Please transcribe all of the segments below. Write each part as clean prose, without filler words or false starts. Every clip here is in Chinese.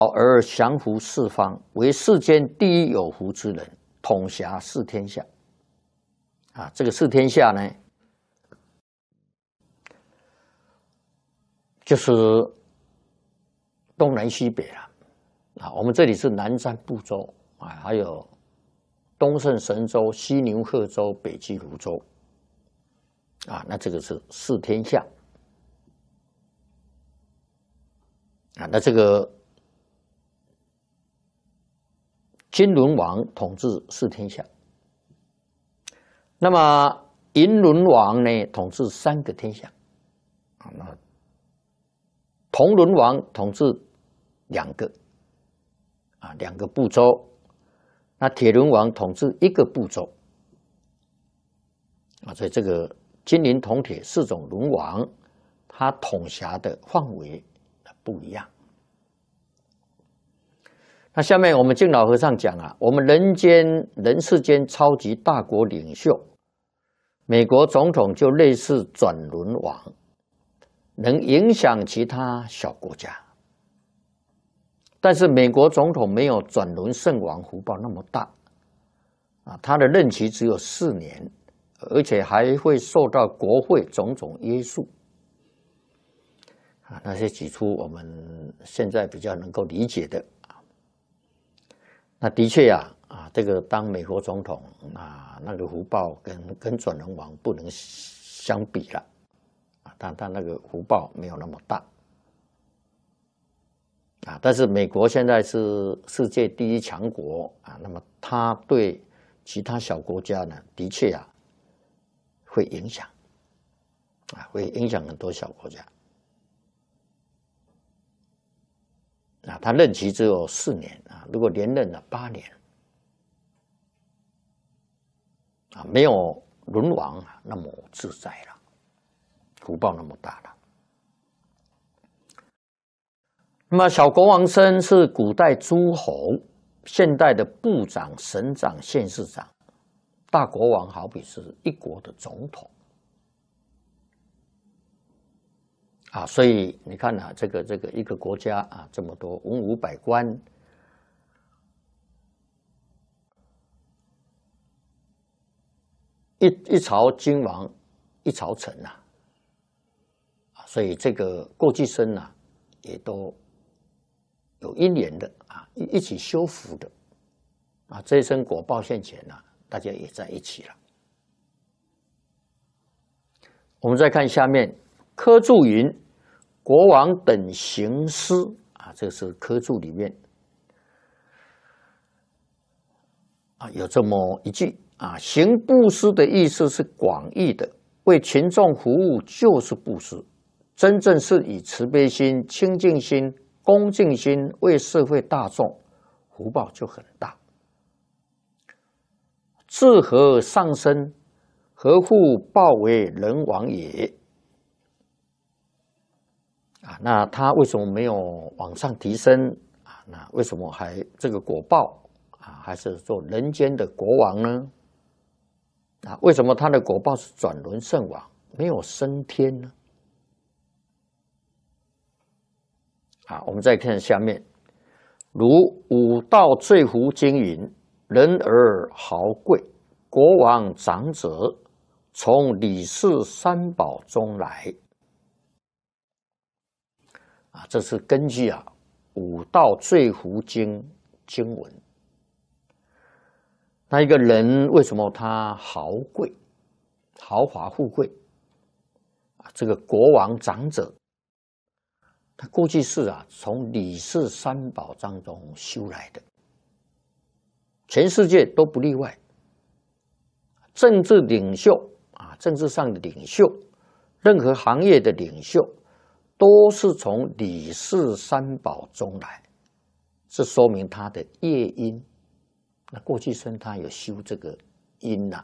而降服四方，为世间第一有福之人，统辖四天下。啊，这个四天下呢，就是东南西北了。啊，我们这里是南瞻部洲啊，还有东胜神州、西牛贺州、北俱泸州。啊，那这个是四天下。啊，那这个金轮王统治四天下，那么银轮王呢统治三个天下，啊，那铜轮王统治两个，啊2个部洲，那铁轮王统治1个部洲，啊，所以这个金银铜铁4种轮王，它统辖的范围不一样。那下面我们敬老和尚讲啊，我们人世间超级大国领袖，美国总统就类似转轮王，能影响其他小国家。但是美国总统没有转轮圣王福报那么大，啊，他的任期只有4年，而且还会受到国会种种约束。啊，那些举出我们现在比较能够理解的。那的确呀，这个当美国总统啊，那个福报跟转轮王不能相比了，啊，但那个福报没有那么大，啊，但是美国现在是世界第1强国啊，那么它对其他小国家呢，的确啊会影响，啊，会影响很多小国家。啊，他任期只有4年啊，如果连任了8年，啊，没有轮王啊那么自在了，福报那么大了。那么小国王生是古代诸侯，现代的部长、省长、县市长，大国王好比是一国的总统。啊，所以你看啊，这个一个国家啊，这么多文武百官，一朝君王，一朝臣呐，啊，所以这个过去生呐，也都有因缘的啊，一起修福的，啊，这一生果报现前呐，大家也在一起了。我们再看下面。科注云：国王等行施啊，这是科注里面啊有这么一句啊，行布施的意思是广义的，为群众服务就是布施，真正是以慈悲心、清净心、恭敬心为社会大众，福报就很大。自何上升，何复报为人王也？啊，那他为什么没有往上提升啊？那为什么还这个果报啊，还是做人间的国王呢？啊，为什么他的果报是转轮圣王，没有升天呢？啊，我们再看下面，如武道最福经云：人而豪贵，国王长者，从李氏三宝中来。啊，这是根据啊《武道最福经》经文。那一个人为什么他豪贵、豪华富贵？啊，这个国王长者，他过去是啊从李氏三宝当中修来的，全世界都不例外。政治领袖啊，政治上的领袖，任何行业的领袖。都是从李氏三宝中来，这说明他的业因。那过去生他有修这个因呐，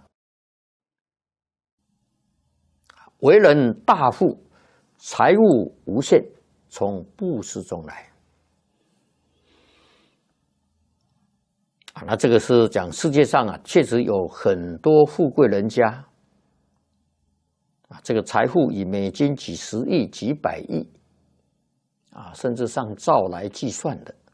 为人大富，财物无限，从布施中来。啊，那这个是讲世界上啊，确实有很多富贵人家。啊，这个财富以美金几10亿、几百亿，啊，甚至上兆来计算的，